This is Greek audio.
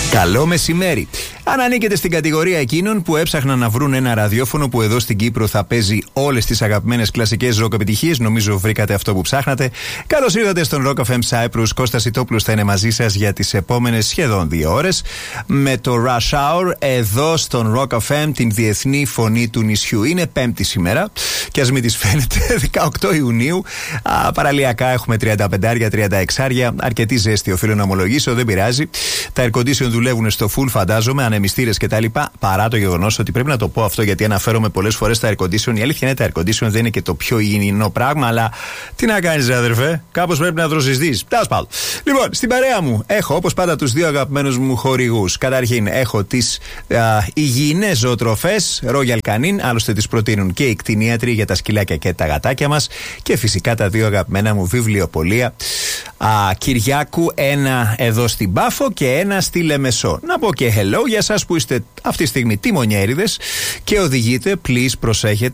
Καλό μεσημέρι. Αν ανήκετε στην κατηγορία εκείνων που έψαχναν να βρουν ένα ραδιόφωνο που εδώ στην Κύπρο θα παίζει όλες τις αγαπημένες κλασικές ροκ επιτυχίες, νομίζω βρήκατε αυτό που ψάχνατε. Καλώς ήρθατε στον Rock FM Cyprus. Κώστας Ιτόπουλος θα είναι μαζί σας για τις επόμενες σχεδόν 2 ώρες με το Rush Hour εδώ στον Rock FM, την διεθνή φωνή του νησιού. Είναι Πέμπτη σήμερα και ας μην τις φαίνεται, 18 Ιουνίου. Παραλιακά έχουμε 35-36, αρκετή ζέστη, οφείλω να ομολογήσω, δεν πειράζει. Τα air condition δουλεύουν στο full, φαντάζομαι, ανεμιστήρες κτλ. Παρά το γεγονός ότι πρέπει να το πω αυτό, γιατί αναφέρομαι πολλές φορές στα air condition. Η αλήθεια είναι τα air condition δεν είναι και το πιο υγιεινό πράγμα, αλλά τι να κάνεις, αδερφέ, κάπως πρέπει να δροσιστείς. Τέλος πάντων. Λοιπόν, στην παρέα μου έχω όπως πάντα τους δύο αγαπημένους μου χορηγούς. Καταρχήν έχω τις υγιεινές ζωοτροφές Royal Canin, άλλωστε τις προτείνουν και οι κτηνίατροι για τα σκυλάκια και τα γατάκια μας. Και φυσικά τα δύο αγαπημένα μου βιβλιοπωλεία Κυριάκου, ένα εδώ στην Πάφο και ένα στη Λεμεσό. Να πω και hello για εσάς που είστε αυτή τη στιγμή τιμονιέριδες και οδηγείτε, please προσέχετε,